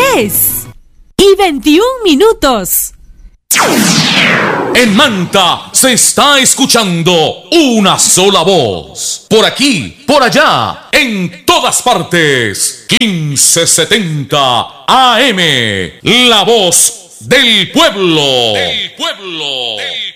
10:21. En Manta se está escuchando una sola voz. Por aquí, por allá, en todas partes. 1570 AM. La voz del pueblo.